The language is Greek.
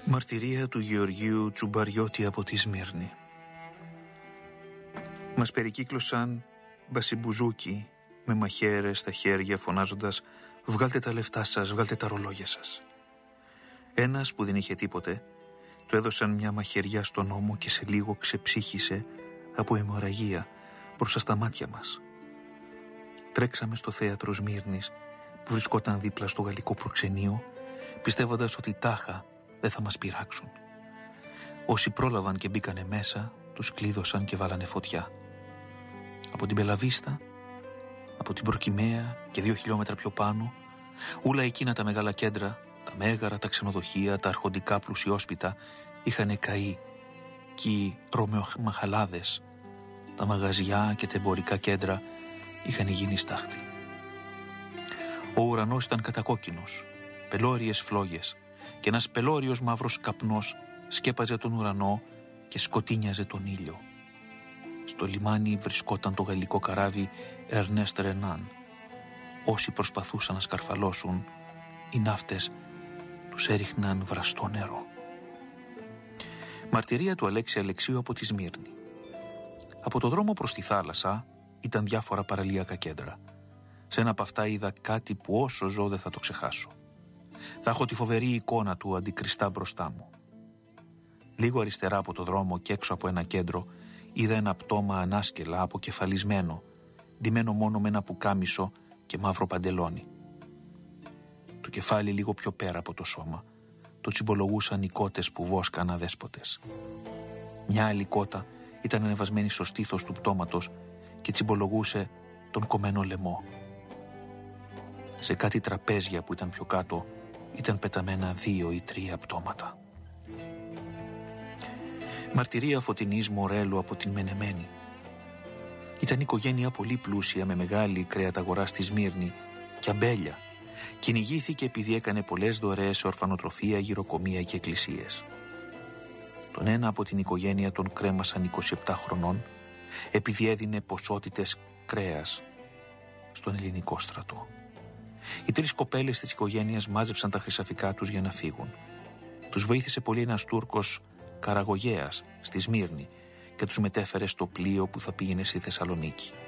Μαρτυρία του Γεωργίου Τσουμπαριώτη από τη Σμύρνη. Μας περικύκλωσαν μπασιμπουζούκι με μαχαίρες στα χέρια, φωνάζοντας «Βγάλτε τα λεφτά σας, βγάλτε τα ρολόγια σας». Ένας που δεν είχε τίποτε, του έδωσαν μια μαχαιριά στον ώμο και σε λίγο ξεψύχησε από αιμορραγία μπροστά στα μάτια μας. Τρέξαμε στο θέατρο Σμύρνης που βρισκόταν δίπλα στο γαλλικό προξενείο, πιστεύοντας ότι τάχα δεν θα μας πειράξουν. Όσοι πρόλαβαν και μπήκανε μέσα, τους κλείδωσαν και βάλανε φωτιά. Από την Μπελαβίστα, από την Προκυμαία και 2 χιλιόμετρα πιο πάνω, όλα εκείνα τα μεγάλα κέντρα, τα μέγαρα, τα ξενοδοχεία, τα αρχοντικά πλουσιόσπιτα είχαν καεί και οι ρωμαιομαχαλάδες, τα μαγαζιά και τα εμπορικά κέντρα είχαν γίνει στάχτη. Ο ουρανός ήταν κατακόκκινος, πελώριες φλόγες και ένας πελώριος μαύρος καπνός σκέπαζε τον ουρανό και σκοτίνιαζε τον ήλιο. Στο λιμάνι βρισκόταν το γαλλικό καράβι Ερνέστ Ρενάν. Όσοι προσπαθούσαν να σκαρφαλώσουν, οι ναύτες τους έριχναν βραστό νερό. Μαρτυρία του Αλέξη Αλεξίου από τη Σμύρνη. Από το δρόμο προς τη θάλασσα ήταν διάφορα παραλιακά κέντρα. Σε ένα από αυτά είδα κάτι που όσο ζω δεν θα το ξεχάσω. Θα έχω τη φοβερή εικόνα του αντικριστά μπροστά μου. Λίγο αριστερά από το δρόμο και έξω από ένα κέντρο είδα ένα πτώμα ανάσκελα, αποκεφαλισμένο, ντυμένο μόνο με ένα πουκάμισο και μαύρο παντελόνι. Το κεφάλι λίγο πιο πέρα από το σώμα το τσιμπολογούσαν οι κότες που βόσκαν αδέσποτες. Μια άλλη κότα ήταν ανεβασμένη στο στήθος του πτώματος και τσιμπολογούσε τον κομμένο λαιμό. Σε κάτι τραπέζια που ήταν πιο κάτω ήταν πεταμένα 2 ή 3 πτώματα. Μαρτυρία Φωτεινής Μορέλου από την Μενεμένη. Ήταν οικογένεια πολύ πλούσια με μεγάλη κρεαταγορά στη Σμύρνη και αμπέλια. Κυνηγήθηκε επειδή έκανε πολλές δωρεές σε ορφανοτροφία, γυροκομεία και εκκλησίες. Τον ένα από την οικογένεια τον κρέμασαν 27 χρονών επειδή έδινε ποσότητες κρέας στον ελληνικό στρατό. Οι 3 κοπέλες της οικογένειας μάζεψαν τα χρυσαφικά τους για να φύγουν. Τους βοήθησε πολύ ένας Τούρκος Καραγωγέας στη Σμύρνη και τους μετέφερε στο πλοίο που θα πήγαινε στη Θεσσαλονίκη.